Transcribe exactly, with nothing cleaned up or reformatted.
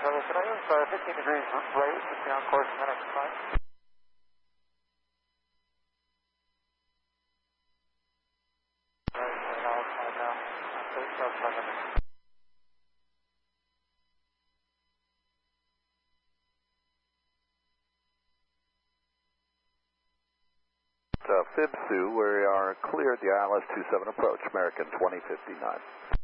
Charlie, could I have uh, fifteen degrees right, fifteen on course for the next flight? Right, right, I'll fly down. I'm pretty sure I'm seven. Uh, Fib Sioux, we are cleared the I L S two seven approach, American twenty fifty-nine.